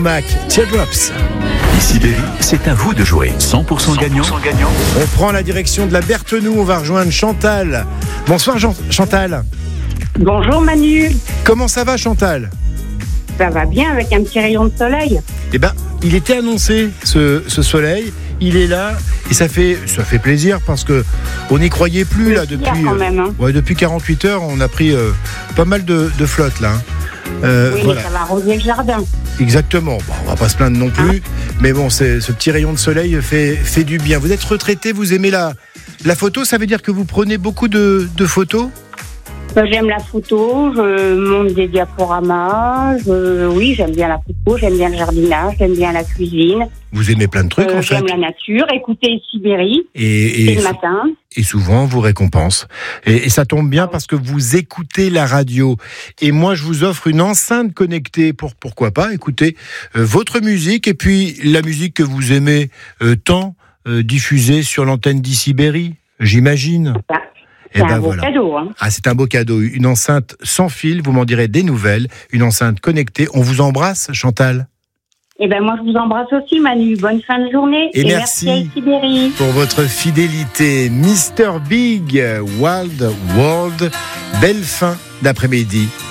Mac, Teardrops. Ici Berry, c'est à vous de jouer. 100% gagnant. On prend la direction de la Berthenoux, on va rejoindre Chantal. Bonsoir Chantal. Bonjour Manu, Comment ça va Chantal ? ça va bien avec un petit rayon de soleil. Eh ben, il était annoncé ce soleil, il est là et ça fait plaisir parce que on n'y croyait plus là depuis. Quand même, hein. Depuis 48 heures, on a pris pas mal de flotte là. Oui, mais ça va arroser le jardin. Exactement. Bon, on va pas se plaindre non plus, mais bon, ce petit rayon de soleil fait du bien. Vous êtes retraité, vous aimez la photo, ça veut dire que vous prenez beaucoup de photos ? J'aime la photo, je monte des diaporamas, oui, j'aime bien la photo, j'aime bien le jardinage, j'aime bien la cuisine. Vous aimez plein de trucs en fait. J'aime la nature, écouter Sibérie, et le matin. Et souvent, on vous récompense. Et ça tombe bien parce que vous écoutez la radio. Et moi, je vous offre une enceinte connectée pour, pourquoi pas, écouter votre musique et puis la musique que vous aimez tant diffuser sur l'antenne d'Ici Berry, j'imagine. C'est un beau cadeau. Hein. Ah, c'est un beau cadeau. Une enceinte sans fil, vous m'en direz des nouvelles. Une enceinte connectée. On vous embrasse, Chantal. Eh ben moi, je vous embrasse aussi, Manu. Bonne fin de journée. Et merci à Ici Berry pour votre fidélité. Mr. Big, Wild World. Belle fin d'après-midi.